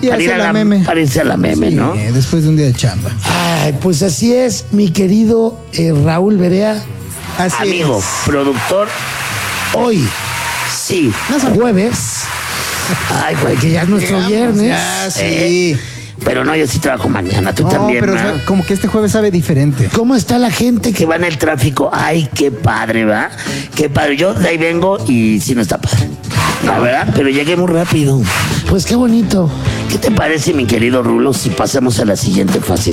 Y para ir a la meme. Para irse a la meme, Sí, ¿no? después de un día de chamba. Ay, pues así es, mi querido Raúl Berea. Así Amigo, es. productor, Hoy, sí. jueves. Ay, güey, que ya es nuestro Llegamos, viernes. ya, sí. Pero no, yo sí trabajo mañana, tú No, también, pero ¿va? como que este jueves sabe diferente. ¿Cómo está la gente Que va en el tráfico, ay, qué padre, ¿va? Qué padre, yo de ahí vengo y sí no está padre, la verdad, pero llegué muy rápido. Pues qué bonito. ¿Qué te parece, mi querido Rulo, si pasamos a la siguiente fase?